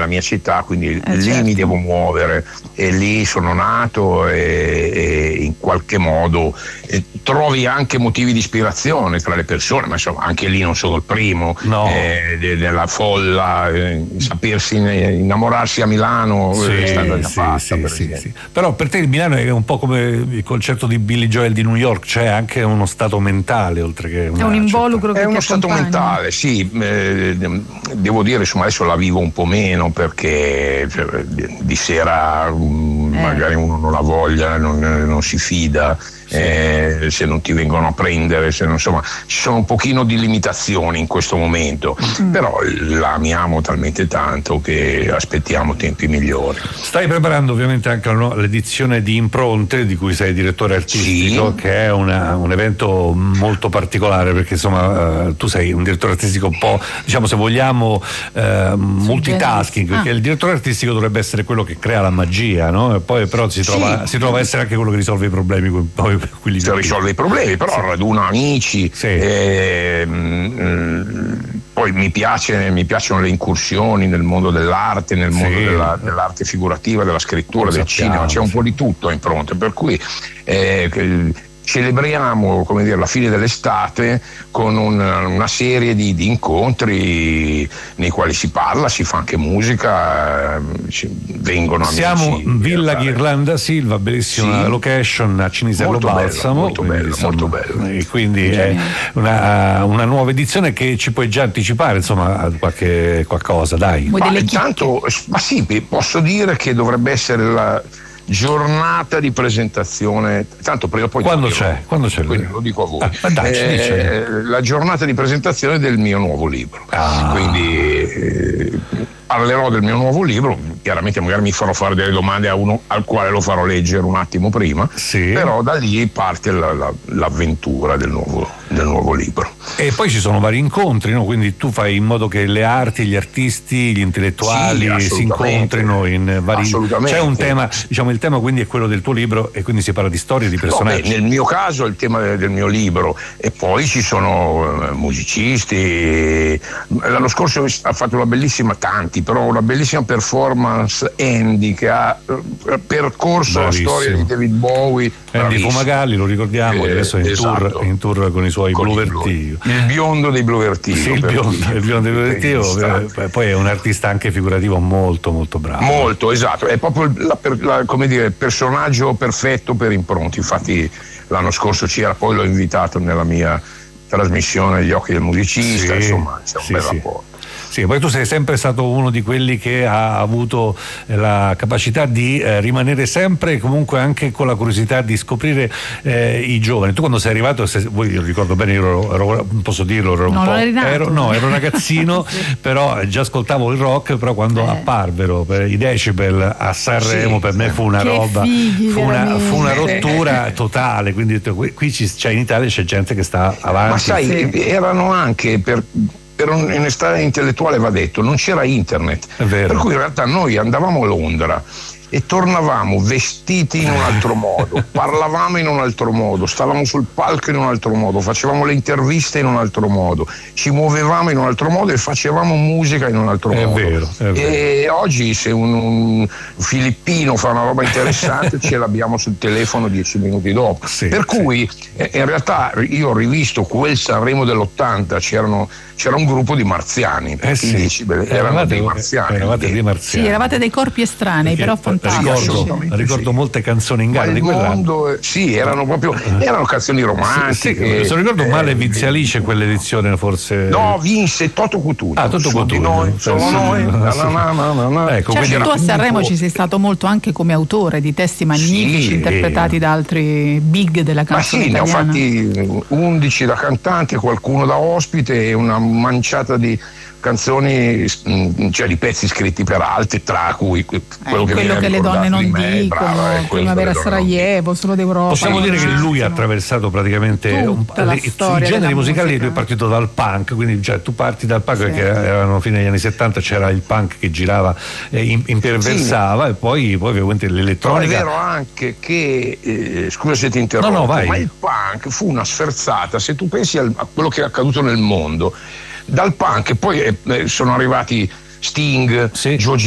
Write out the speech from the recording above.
mia città, quindi lì certo. mi devo muovere, e lì sono nato, e in qualche modo trovi anche motivi di ispirazione tra le persone, ma insomma anche lì non sono il primo. Della folla, sapersi innamorarsi a Milano, sì. Però per te il Milano è un po' come il concerto di Billy Joel di New York, c'è anche uno stato mentale oltre che è un involucro che è uno ti stato accompagna. mentale, sì. Devo dire, insomma, adesso la vivo un po' meno perché di sera magari uno non ha voglia, non si fida. Se non ti vengono a prendere, insomma ci sono un pochino di limitazioni in questo momento, però la amiamo talmente tanto che aspettiamo tempi migliori. Stai preparando ovviamente anche l'edizione di Impronte, di cui sei direttore artistico, che è un evento molto particolare, perché insomma tu sei un direttore artistico un po', diciamo, se vogliamo, multitasking, perché il direttore artistico dovrebbe essere quello che crea la magia, no? E poi però si trova a essere anche quello che risolve i problemi, risolve i problemi, però raduna amici. Poi mi piacciono le incursioni nel mondo dell'arte, nel mondo dell'arte figurativa, della scrittura, del cinema, c'è un po' di tutto a Impronte, per cui celebriamo, come dire, la fine dell'estate con una serie di incontri nei quali si parla, si fa anche musica, vengono amici. Siamo Villa Ghirlanda Silva, bellissima location a Cinisello Balsamo, molto bello. E quindi è una nuova edizione che ci puoi già anticipare, insomma, qualcosa, dai. Intanto, sì, posso dire che dovrebbe essere la giornata di presentazione, tanto prima o poi quando c'è? Quindi lo dico a voi. Dai, la giornata di presentazione del mio nuovo libro, quindi parlerò del mio nuovo libro, chiaramente magari mi farò fare delle domande a uno al quale lo farò leggere un attimo prima, però da lì parte l'avventura del nuovo libro. E poi ci sono vari incontri, no? Quindi tu fai in modo che le arti, gli artisti, gli intellettuali si incontrino in vari. C'è un tema, diciamo, il tema quindi è quello del tuo libro, e quindi si parla di storie, di personaggi. Nel mio caso il tema del mio libro, e poi ci sono musicisti. L'anno scorso ha fatto una bellissima performance Andy, che ha percorso la storia di David Bowie. Andy Fumagalli, lo ricordiamo, adesso è in tour con i suoi Blu Vertigo. Il biondo dei Blu Vertigo. Sì, il biondo dei Blu Vertigo, poi è un artista anche figurativo molto molto bravo. Molto, esatto, è proprio come dire, il personaggio perfetto per Impronte. Infatti l'anno scorso c'era, poi l'ho invitato nella mia trasmissione Gli occhi del musicista, insomma c'è un bel rapporto. Sì, poi tu sei sempre stato uno di quelli che ha avuto la capacità di rimanere sempre, comunque anche con la curiosità di scoprire i giovani. Tu quando sei arrivato, io ricordo bene, io ero posso dirlo, ero ragazzino, però già ascoltavo il rock, però quando apparvero i Decibel a Sanremo, per me fu una roba, fu una rottura totale, quindi qui in Italia c'è gente che sta avanti. Ma sai, erano anche per onestà intellettuale va detto, non c'era internet, per cui in realtà noi andavamo a Londra e tornavamo vestiti in un altro modo, parlavamo in un altro modo, stavamo sul palco in un altro modo, facevamo le interviste in un altro modo, ci muovevamo in un altro modo e facevamo musica in un altro modo. È vero. E oggi se un filippino fa una roba interessante ce l'abbiamo sul telefono 10 minuti dopo. Per cui in realtà io ho rivisto quel Sanremo dell'80, c'era un gruppo di marziani, erano dei marziani. Eravate dei marziani. Sì, eravate dei corpi estranei, però fantastici. Ricordo molte canzoni in gara di quell'anno. Erano canzoni romantiche. Se ricordo male, vinse Alice quell'edizione, forse. No, vinse Toto Cutugno. Toto Cutugno. Sono noi. Ecco, tu a Sanremo ci sei stato molto anche come autore di testi magnifici interpretati da altri big della canzone italiana. Ma sì, ne ho fatti 11 da cantante, qualcuno da ospite e una manciata di canzoni, cioè di pezzi scritti per altri, tra cui quello che le donne non dicono, Primavera Sarajevo, Solo d'Europa. Possiamo dire che lui ha attraversato praticamente i generi musicali. Lui è partito dal punk, quindi tu parti dal punk perché erano fine degli anni 70, c'era il punk che girava imperversava, e poi ovviamente l'elettronica. Però è vero anche che scusa se ti interrompo, ma il punk fu una sferzata, se tu pensi a quello che è accaduto nel mondo. Dal punk poi sono arrivati Sting, Joe